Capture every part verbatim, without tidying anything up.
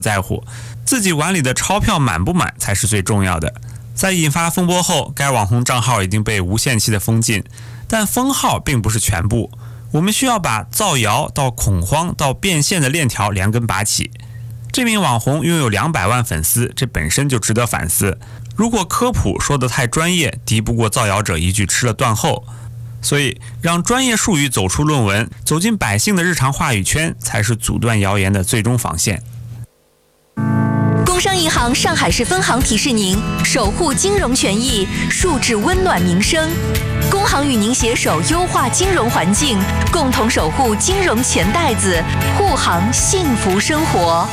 在乎，自己碗里的钞票满不满才是最重要的。在引发风波后，该网红账号已经被无限期的封禁，但封号并不是全部，我们需要把造谣到恐慌到变现的链条连根拔起。这名网红拥有两百万粉丝，这本身就值得反思。如果科普说得太专业，敌不过造谣者一句吃了断后。所以，让专业术语走出论文，走进百姓的日常话语圈，才是阻断谣言的最终防线。 工商银行上海市分行提示您：守护金融权益，树质温暖民生。工行与您携手优化金融环境，共同守护金融钱袋子，护航幸福生活。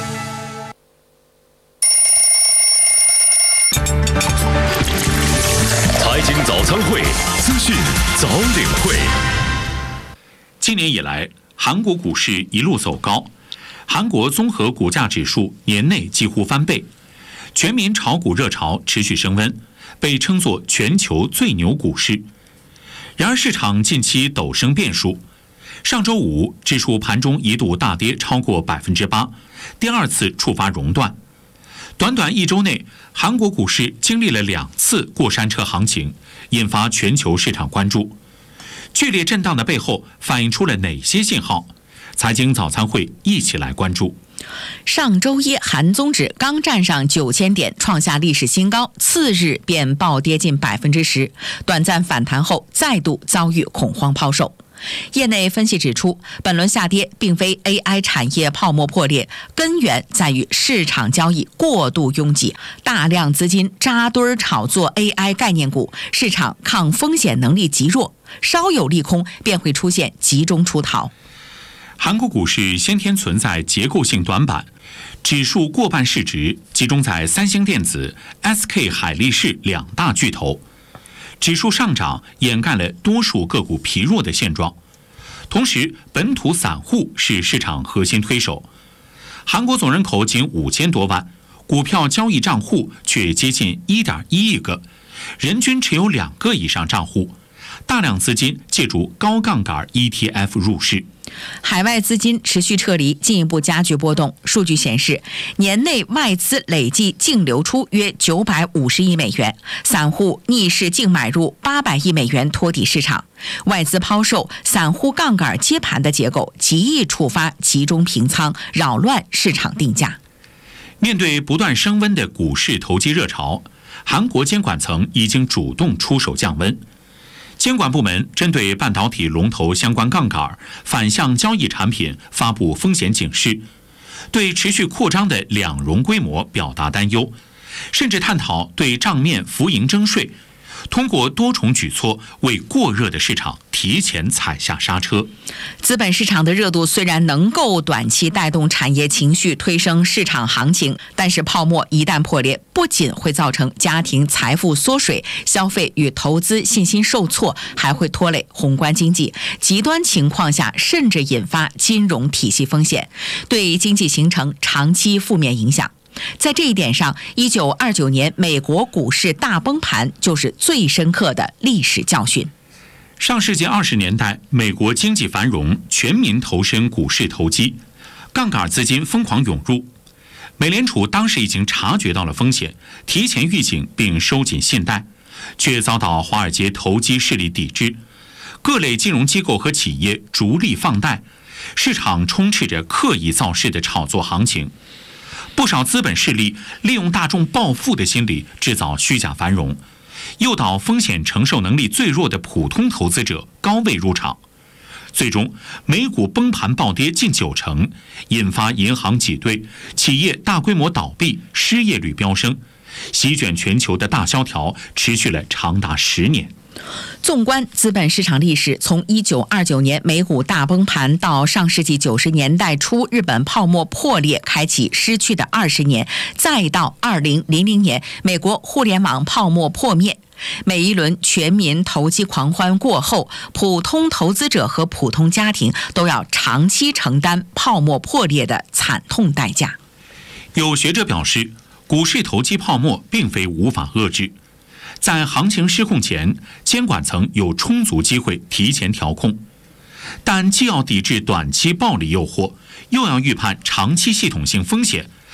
财经早餐会，资讯早领会。 今年以来，韩国股市一路走高，韩国综合股价指数年内几乎翻倍，全民炒股热潮持续升温，被称作全球最牛股市。然而，市场近期陡升变数。上周五，指数盘中一度大跌超过百分之八，第二次触发熔断。短短一周内，韩国股市经历了两次过山车行情，引发全球市场关注。剧烈震荡的背后反映出了哪些信号？财经早餐会一起来关注。 上周一，韩综指刚站上九千点，创下历史新高，次日便暴跌近百分之十，短暂反弹后再度遭遇恐慌抛售。业内分析指出，本轮下跌并非 A I 产业泡沫破裂，根源在于市场交易过度拥挤，大量资金扎堆炒作 A I 概念股，市场抗风险能力极弱，稍有利空便会出现集中出逃。 韩国股市先天存在结构性短板，指数过半市值集中在三星电子、S K 海力士两大巨头。指数上涨掩盖了多数个股疲弱的现状，同时本土散户是市场核心推手。韩国总人口仅五千多万，股票交易账户却接近 一点一亿个，人均持有两个以上账户，大量资金借助高杠杆 E T F 入市。 海外资金持续撤离，进一步加剧波动。数据显示，年内外资累计净流出约九百五十亿美元，散户逆势净买入八百亿美元，托底市场。外资抛售、散户杠杆接盘的结构，极易触发集中平仓，扰乱市场定价。 面对不断升温的股市投机热潮，韩国监管层已经主动出手降温。监管部门针对半导体龙头相关杠杆、反向交易产品发布风险警示，对持续扩张的两融规模表达担忧，甚至探讨对账面浮盈征税，通过多重举措为过热的市场提前踩下刹车。 资本市场的热度虽然能够短期带动产业情绪，推升市场行情，但是泡沫一旦破裂，不仅会造成家庭财富缩水、消费与投资信心受挫，还会拖累宏观经济，极端情况下甚至引发金融体系风险，对经济形成长期负面影响。在这一点上，一九二九年美国股市大崩盘就是最深刻的历史教训。 上世纪二十年代，美国经济繁荣，全民投身股市投机，杠杆资金疯狂涌入。美联储当时已经察觉到了风险，提前预警并收紧信贷，却遭到华尔街投机势力抵制。各类金融机构和企业逐利放贷，市场充斥着刻意造势的炒作行情。不少资本势力利用大众暴富的心理，制造虚假繁荣，诱导风险承受能力最弱的普通投资者高位入场。最终，美股崩盘暴跌近九成，引发银行挤兑，企业大规模倒闭，失业率飙升，席卷全球的大萧条持续了长达十年。 纵观资本市场历史，从一九二九年美股大崩盘到上世纪九十年代初日本泡沫破裂，开启失去的二十年，再到二零零零年美国互联网泡沫破灭，每一轮全民投机狂欢过后，普通投资者和普通家庭都要长期承担泡沫破裂的惨痛代价。 有学者表示，股市投机泡沫并非无法遏制，在行情失控前，监管层有充足机会提前调控，但既要抵制短期暴利诱惑，又要预判长期系统性风险，